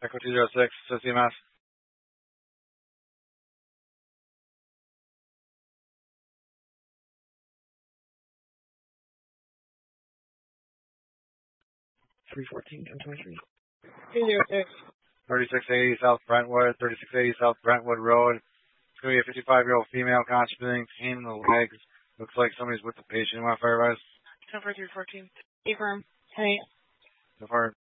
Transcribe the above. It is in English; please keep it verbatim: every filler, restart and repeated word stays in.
Echo two zero six, C M S. three fourteen, ten twenty-three. thirty-six eighty South Brentwood, thirty-six eighty South Brentwood Road. It's going to be a fifty-five-year-old female constipating, pain in the legs. Looks like somebody's with the patient. You want to fire advice? ten four three fourteen. Affirm. ten eight. So far,